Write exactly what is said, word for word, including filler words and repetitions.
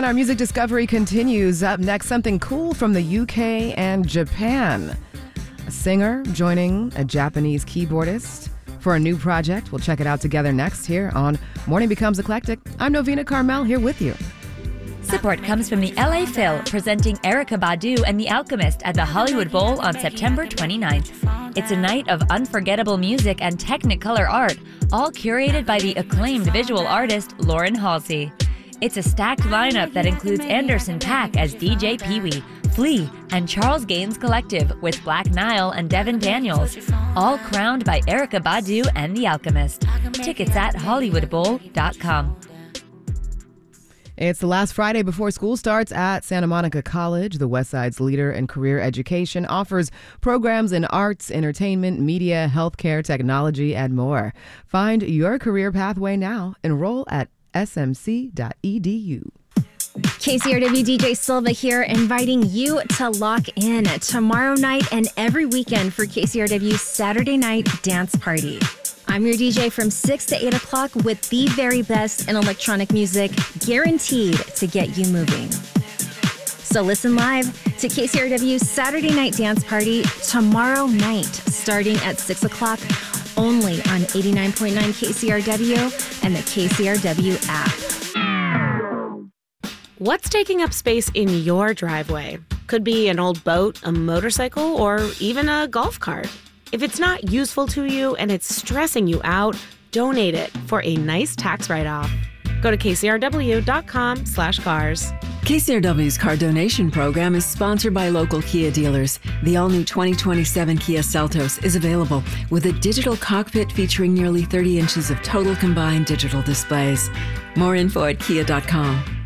And our music discovery continues. Up next, something cool from the U K and Japan. A singer joining a Japanese keyboardist for a new project. We'll check it out together next here on Morning Becomes Eclectic. I'm Novena Carmel here with you. Support comes from the L A Phil, presenting Erykah Badu and The Alchemist at the Hollywood Bowl on September twenty-ninth. It's a night of unforgettable music and Technicolor art, all curated by the acclaimed visual artist Lauren Halsey. It's a stacked lineup that includes Anderson .Paak as D J Pee-wee, Flea, and Charles Gaines Collective with Black Nile and Devin Daniels, all crowned by Erykah Badu and The Alchemist. Tickets at hollywood bowl dot com. It's the last Friday before school starts at Santa Monica College. The Westside's leader in career education offers programs in arts, entertainment, media, healthcare, technology, and more. Find your career pathway now. Enroll at s m c dot e d u. K C R W D J Silva here, inviting you to lock in tomorrow night and every weekend for K C R W's Saturday Night Dance Party. I'm your D J from six to eight o'clock with the very best in electronic music, guaranteed to get you moving. So listen live to K C R W's Saturday Night Dance Party tomorrow night, starting at six o'clock, only on eighty-nine point nine K C R W and the K C R W app. What's taking up space in your driveway? Could be an old boat, a motorcycle, or even a golf cart. If it's not useful to you and it's stressing you out, donate it for a nice tax write-off. Go to k c r w dot com slash cars. K C R W's car donation program is sponsored by local Kia dealers. The all-new twenty twenty-seven Kia Seltos is available with a digital cockpit featuring nearly thirty inches of total combined digital displays. More info at kia dot com.